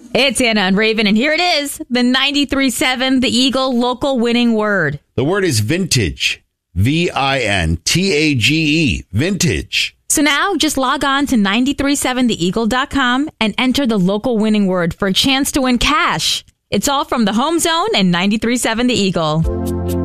It's Anna and Raven, and here it is, the 93.7, the Eagle local winning word. The word is vintage. VINTAGE. Vintage. So now just log on to 937theeagle.com and enter the local winning word for a chance to win cash. It's all from the Home Zone and 93.7 The Eagle.